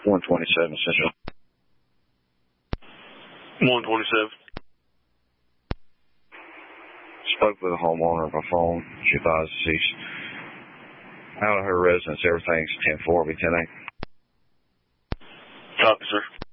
127 Central. 127. Spoke with a homeowner by phone. She advised she's out of her residence. Everything's 10-4, be 10-8. Copy, sir.